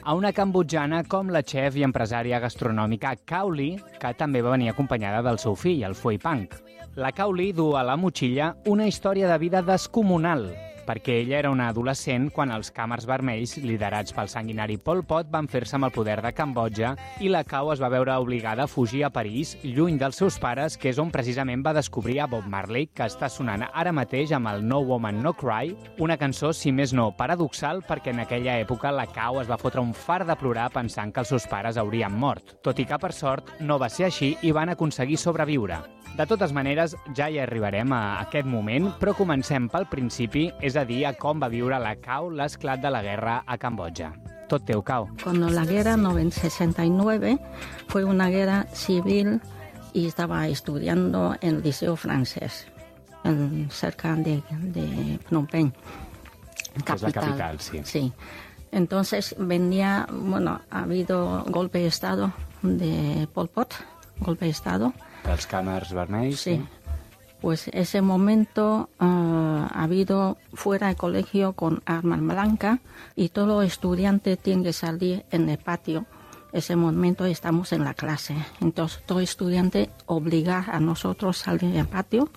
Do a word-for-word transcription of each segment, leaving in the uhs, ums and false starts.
a una cambodjana com la xef i empresària gastronòmica Cao Ly, que també va venir acompanyada del seu fill, el Phuay Pang. La Cao Ly du a la motxilla una història de vida descomunal, perquè ella era una adolescent quan els Khmers vermells, liderats pel sanguinari Pol Pot, van fer-se amb el poder de Cambodja i la Cao es va veure obligada a fugir a París, lluny dels seus pares, que és on precisament va descobrir a Bob Marley, que està sonant ara mateix amb el No Woman No Cry, una cançó, si més no, paradoxal, perquè en aquella època la Cao es va fotre un fart de plorar pensant que els seus pares haurien mort. Tot i que, per sort, no va ser així i van aconseguir sobreviure. De totes maneres, ja hi arribarem a aquest moment, però comencem pel principi, és a dir, a com va viure la Cao l'esclat de la guerra a Cambodja. Tot teu, Cao. Cuando la guerra en sesenta y nueve fue una guerra civil y estaba estudiando en el Liceo Francés, en, cerca de, de Phnom Penh, capital. Es la capital, sí. Sí. Entonces venía, bueno, ha habido golpe de Estado de Pol Pot, golpe de Estado. Dels Khmers vermells. Sí. Pues ese momento uh, ha habido fuera de colegio con arma blanca y todo estudiante tiene que salir en el patio. Ese momento estamos en la clase. Entonces todo estudiante obliga a nosotros a salir en el patio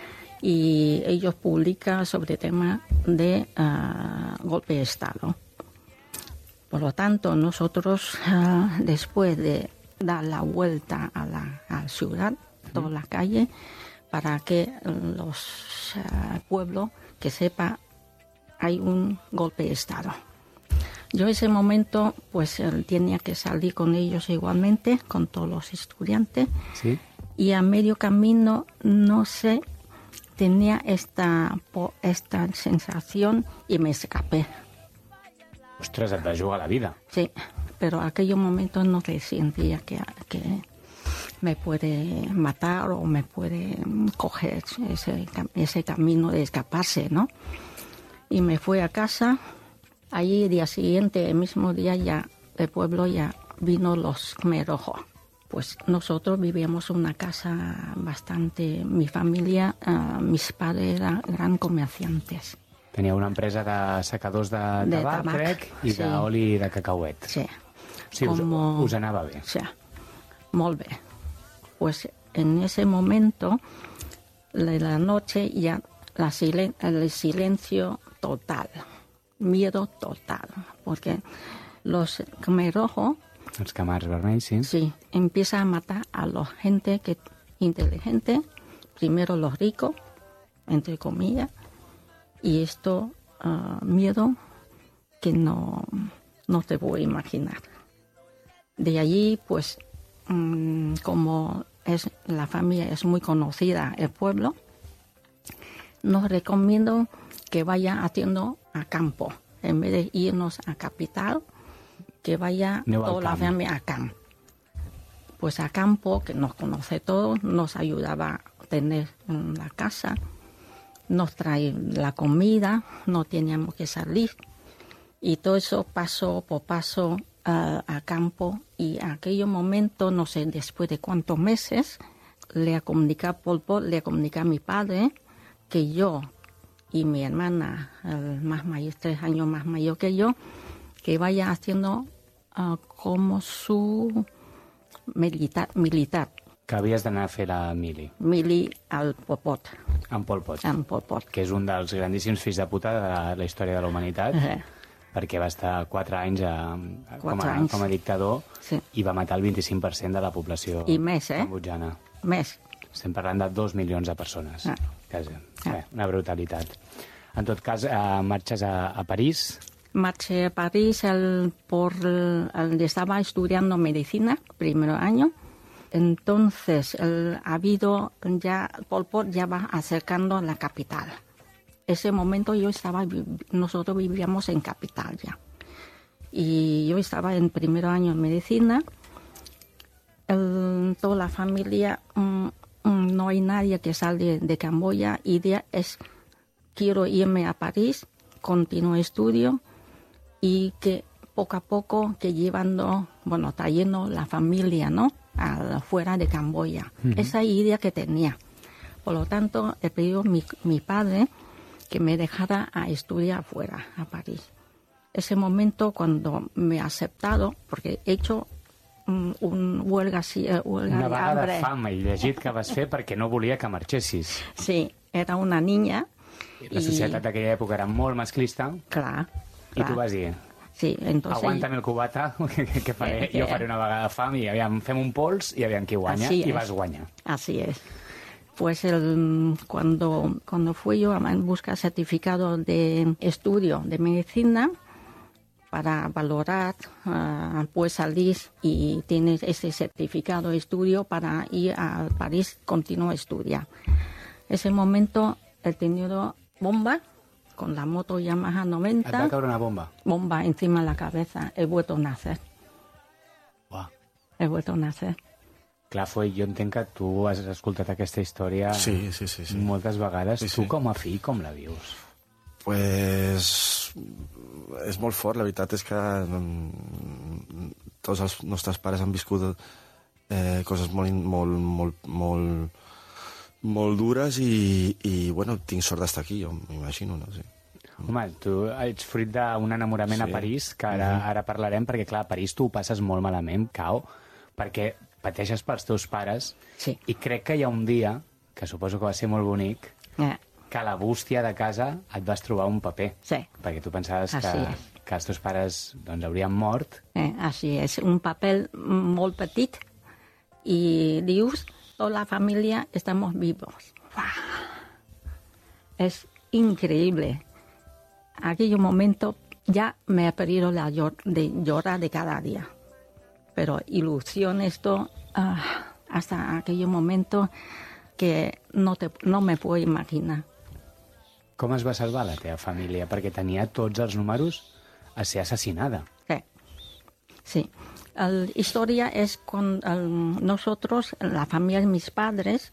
y ellos publican sobre el tema de uh, golpe de Estado. Por lo tanto, nosotros uh, después de dar la vuelta a la, a la ciudad, toda la calle, para que los uh, pueblos que sepa hay un golpe de Estado. Yo en ese momento pues eh, tenía que salir con ellos igualmente, con todos los estudiantes, ¿sí? Y a medio camino, no sé, tenía esta, esta sensación y me escapé. Ostres, et vas jugar la vida. Sí, pero en aquellos momentos no te sentía que, que me puede matar o me puede coger ese, ese camino de escaparse, ¿no? Y me fui a casa. Allí el día siguiente, el mismo día, ya el pueblo ya vino los Khmer Rojos. Pues nosotros vivíamos en una casa bastante... Mi familia, uh, mis padres eran gran comerciantes. Tenia una empresa de secadors de, de tabac, tabac, crec, i sí. D'oli de cacauet. Sí. O sigui, Como... us, us anava bé. Sí, molt bé. Pues en ese momento, de la noche, ya la silen el silencio total, miedo total, porque los Khmer Rojos, els Khmers vermells, sí. Sí, empiezan a matar a la gente que inteligente, primero los ricos, entre comillas, y esto, uh, miedo que no, no te voy a imaginar. De allí, pues, mmm, como es, la familia es muy conocida, el pueblo, nos recomiendo que vaya haciendo a campo, en vez de irnos a capital, que vaya no toda la familia a campo. Pues a campo, que nos conoce todos, nos ayudaba a tener la casa, nos trae la comida, no teníamos que salir. Y todo eso paso por paso uh, a campo. Y en aquellos momentos, no sé, después de cuántos meses, le comuniqué a Pol Pot, le comuniqué a mi padre que yo y mi hermana, el más mayor, tres años más mayor que yo, que vaya haciendo uh, como su militar, militar. Que havies d'anar a fer la mili. Mili al Pol Pot. En Pol Pot. En Pol Pot. Que és un dels grandíssims fills de puta de la, la història de la humanitat, uh -huh. perquè va estar quatre anys, a, a, quatre com, a anys. com a dictador, sí. I va matar el vint-i-cinc per cent de la població I més, eh? cambodjana. Més. Estem parlant de dos milions de persones. Ah. Quasi. Ah. Bé, una brutalitat. En tot cas, eh, marxes a, a París. Marché a París el, por el, estaba estudiando medicina, primer año. Entonces, el, ha habido ya, Pol Pot ya va acercando a la capital. Ese momento yo estaba, nosotros vivíamos en capital ya. Y yo estaba en primer año en medicina. El, toda la familia, um, um, no hay nadie que sale de Camboya. Idea es, quiero irme a París, continuo estudio y que poco a poco que llevando, bueno, trayendo la familia, ¿no? Afuera de Camboya. Uh-huh. Esa idea que tenía. Por lo tanto, he pedido a mi, mi padre que me dejara a estudiar afuera, a París. ese momento cuando me ha aceptado, porque he hecho un, un huelga, sí, huelga una de vaga hambre. de fam, he llegit que vas fer perquè no volia que marxessis. Sí, era una niña. La societat d'aquella època era molt masclista. Clar, I clar. tu vas dir, Sí, entonces... aguanta'm el cubata, que, que faré? Eh, Jo eh. faré una vegada de fam i aviam, fem un pols i aviam qui guanya. Así I es. vas guanyar. Así es. Pues el, cuando, cuando fui yo a buscar certificado de estudio de medicina para valorar, uh, pues salir y tienes ese certificado de estudio para ir a París, continuo a estudiar. Ese momento he tenido bomba con la moto Yamaha Et va noventa, caure una bomba? bomba encima de la cabeza. He vuelto a nacer, Uah. he vuelto a nacer. Clar, Foy, jo entenc que tu has escoltat aquesta història Sí, sí, sí, sí. moltes vegades. Sí, Tu, sí. com a fill, com la vius? Pues és molt fort, la veritat és que mm, tots els nostres pares han viscut eh, coses molt, molt, molt, molt, molt dures i, i bueno, tinc sort d'estar aquí, jo m'imagino, no? Sí. Home, tu ets fruit d'un enamorament Sí. a París, que ara, Mhm. ara parlarem, perquè, clar, a París tu ho passes molt malament, Cao, perquè pateixes pels teus pares, Sí. i crec que hi ha un dia, que suposo que va ser molt bonic, Eh, que a la bústia de casa et vas trobar un paper. Sí. Perquè tu pensaves que, Així és. que els teus pares doncs, haurien mort. Eh, així és, un paper molt petit i dius, tota la família estamos vivos. ¡Wow! Es increíble. Aquel momento ya me ha perdido la llor de llorar de cada día. Pero ilusión esto, ah, hasta aquel momento que no, te, no me puedo imaginar. Com es va salvar la teva família? Perquè tenia tots els números a ser assassinada. Sí, sí. La historia es con el- nosotros, la familia de mis padres,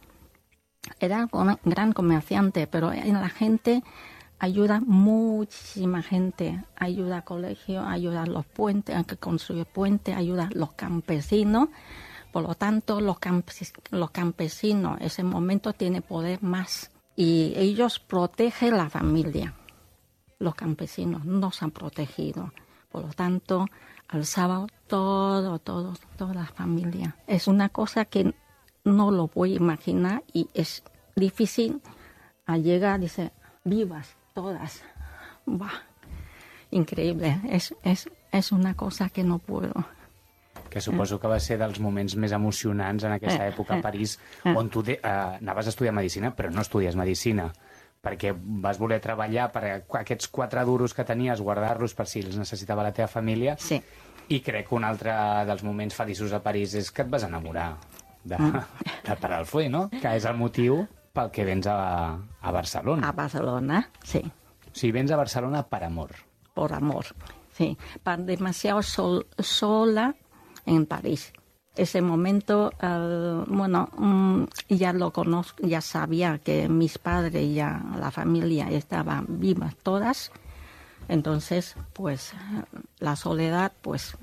era un gran comerciante, pero en la gente ayuda muchísima gente. Ayuda al colegio, ayuda a los puentes, a que construye puentes, ayuda a los campesinos. Por lo tanto, los, campes- los campesinos en ese momento tienen poder más. Y ellos protegen la familia. Los campesinos nos han protegido. Por lo tanto, al sábado, todo, todo, toda la familia. Es una cosa que no lo voy a imaginar y es difícil al llegar, dice, vivas todas. Buah, increíble. Es, es, es una cosa que no puedo. Que suposo que va ser dels moments més emocionants en aquesta Eh, època a eh, París, eh. on tu de, uh, anaves a estudiar medicina, però no estudies medicina, perquè vas voler treballar per aquests quatre duros que tenies, guardar-los per si els necessitava la teva família. Sí. I crec que un altre dels moments feliços a París és que et vas enamorar de, de Peralfuy, no? Que és el motiu pel que vens a, a Barcelona. A Barcelona, sí. O sigui, vens a Barcelona per amor. Por amor, sí. Para demasiado sol- sola en París. Ese momento, eh, bueno, mm, ya lo conozco, ya sabía que mis padres y ya la familia estaban vivas todas. Entonces, pues, la soledad, pues,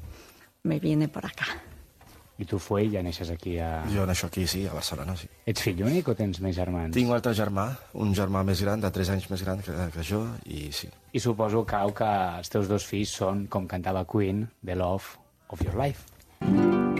me viene por acá. I tu, Fuey, ja neixes aquí a... Jo naixo aquí, sí, a Barcelona, sí. Ets fill únic o tens més germans? Tinc un altre germà, un germà més gran, de tres anys més gran que, que jo, i sí. I suposo, Cau, que els teus dos fills són, com cantava Queen, The Love of Your Life.